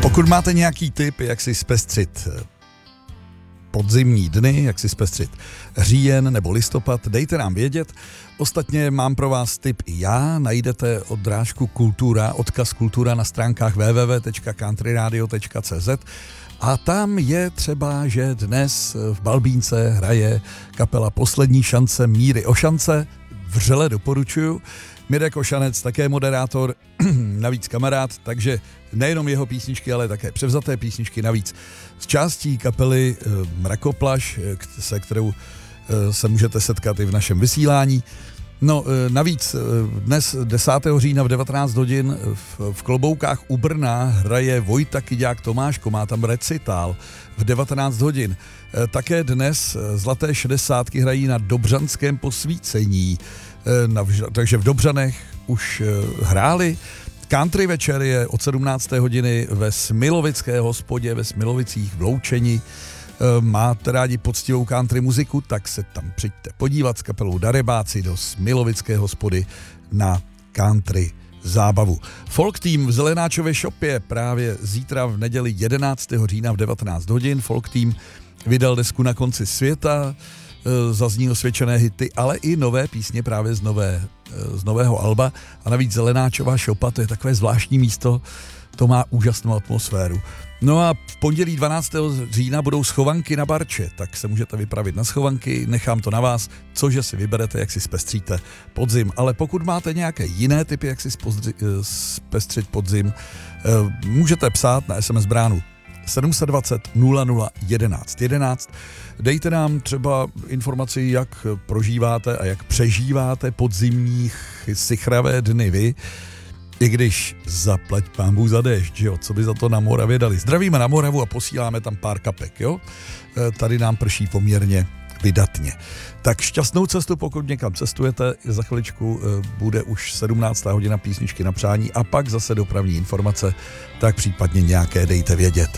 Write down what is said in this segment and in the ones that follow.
Pokud máte nějaký tip, jak si zpestřit podzimní dny, jak si zpestřit říjen nebo listopad, dejte nám vědět. Ostatně mám pro vás tip i já, najdete odrážku Kultura, odkaz Kultura na stránkách www.countryradio.cz a tam je třeba, že dnes v Balbínce hraje kapela Poslední šance Míry Ošance, vřele doporučuju. Mirek Ošanec, také moderátor, navíc kamarád, takže nejenom jeho písničky, ale také převzaté písničky navíc. Z částí kapely Mrakoplaš, se kterou se můžete setkat i v našem vysílání. No navíc dnes 10. října v 19 hodin v Kloboukách u Brna hraje Vojta Kyďák Tomáško, má tam recitál v 19 hodin. Také dnes Zlaté 60 hrají na Dobřanském posvícení, takže v Dobřanech už hráli. Country večer je od 17. hodiny ve Smilovické hospodě, ve Smilovicích v Loučeni. Máte rádi poctivou country muziku, tak se tam přijďte podívat s kapelou Darebáci do Smilovické hospody na country zábavu. Folk Team v Zelenáčově shopě právě zítra v neděli 11. října v 19 hodin. Folk Team vydal desku Na konci světa, zazní osvědčené hity, ale i nové písně právě z nového alba. A navíc Zelenáčová shopa, to je takové zvláštní místo, to má úžasnou atmosféru. No a v pondělí 12. října budou schovanky na Barče, tak se můžete vypravit na schovanky, nechám to na vás, cože si vyberete, jak si zpestříte podzim. Ale pokud máte nějaké jiné tipy, jak si zpestřit podzim, můžete psát na SMS bránu 720 00 11 11. Dejte nám třeba informaci, jak prožíváte a jak přežíváte podzimní sichravé dny vy, i když zaplať pánbůh za déšť, jo, co by za to na Moravě dali. Zdravíme na Moravu a posíláme tam pár kapek, jo. Tady nám prší poměrně vydatně. Tak šťastnou cestu, pokud někam cestujete, za chviličku bude už 17. hodina písničky na přání a pak zase dopravní informace, tak případně nějaké dejte vědět.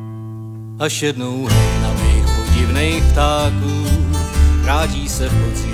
Až jednou hejna mých podivných ptáků vrátí se v podzim